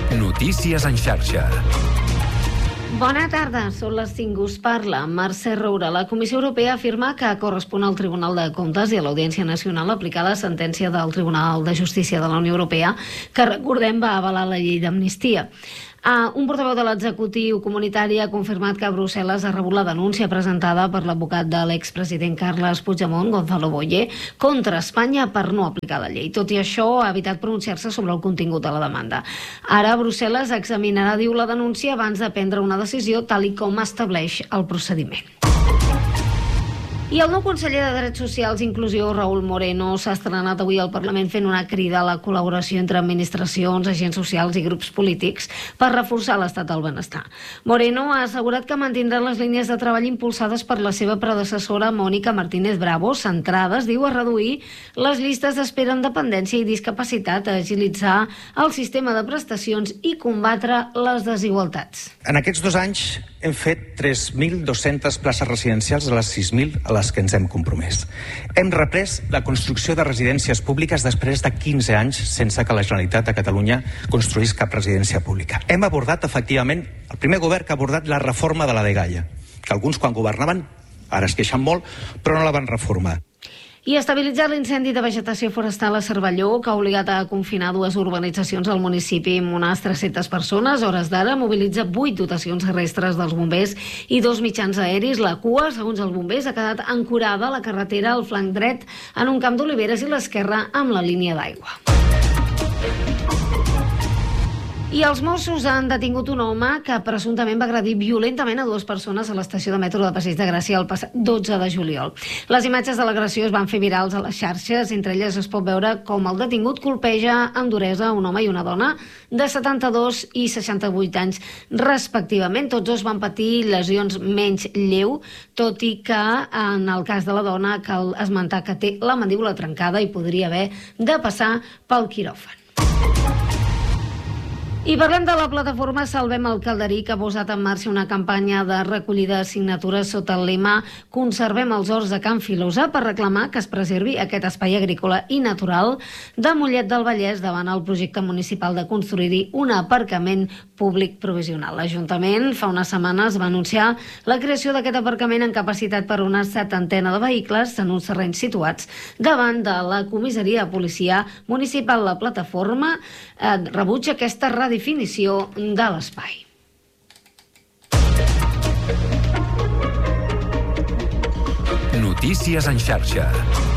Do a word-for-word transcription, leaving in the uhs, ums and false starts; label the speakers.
Speaker 1: Notícies en xarxa.
Speaker 2: Bona tarda, són les cinc, us parla Mercè Roura. La Comissió Europea afirma que correspon al Tribunal de Comptes i a l'Audiència Nacional aplicar la sentència del Tribunal de Justícia de la Unió Europea, que, recordem, va avalar la llei d'amnistia. Uh, un portaveu de l'executiu comunitari ha confirmat que Brussel·les ha rebut la denúncia presentada per l'advocat de l'expresident Carles Puigdemont, Gonzalo Boye, contra Espanya per no aplicar la llei. Tot i això, ha evitat pronunciar-se sobre el contingut de la demanda. Ara, Brussel·les examinarà, diu, la denúncia abans de prendre una decisió tal i com estableix el procediment. I el nou conseller de Drets Socials i Inclusió, Raúl Moreno, s'ha estrenat avui al Parlament fent una crida a la col·laboració entre administracions, agents socials i grups polítics per reforçar l'estat del benestar. Moreno ha assegurat que mantindrà les línies de treball impulsades per la seva predecessora Mònica Martínez Bravo, centrades, diu, a reduir les llistes d'espera en dependència i discapacitat, a agilitzar el sistema de prestacions i combatre les desigualtats.
Speaker 3: En aquests dos anys hem fet tres mil dos-centes places residencials de les sis mil a les que ens hem compromès. Hem reprès la construcció de residències públiques després de quinze anys sense que la Generalitat de Catalunya construís cap residència pública. Hem abordat, efectivament, el primer govern que ha abordat la reforma de la dgaia, que alguns quan governaven, ara es queixen molt, però no la van reformar.
Speaker 2: I estabilitzar l'incendi de vegetació forestal a Cervelló, que ha obligat a confinar dues urbanitzacions al municipi amb unes tres-centes persones. A hores d'ara mobilitza vuit dotacions terrestres dels bombers i dos mitjans aeris. La cua, segons els bombers, ha quedat ancorada a la carretera al flanc dret en un camp d'oliveres i l'esquerra amb la línia d'aigua. I els Mossos han detingut un home que presumptament va agredir violentament a dues persones a l'estació de metro de Passeig de Gràcia el passat dotze de juliol. Les imatges de l'agressió es van fer virals a les xarxes. Entre elles es pot veure com el detingut colpeja amb duresa un home i una dona de setanta-dos i seixanta-vuit anys respectivament. Tots dos van patir lesions menys lleu, tot i que en el cas de la dona cal esmentar que té la mandíbula trencada i podria haver de passar pel quiròfan. I parlem de la plataforma Salvem el Calderí, que ha posat en marxa una campanya de recollida de signatures sota el lema Conservem els horts de Can Filosa per reclamar que es preservi aquest espai agrícola i natural de Mollet del Vallès davant el projecte municipal de construir-hi un aparcament públic provisional. L'Ajuntament fa unes setmanes va anunciar la creació d'aquest aparcament en capacitat per una setantena de vehicles en uns terrenys situats davant de la comissaria de policia municipal. La plataforma eh, rebutja aquesta redefinició de l'espai.
Speaker 1: Notícies en xarxa.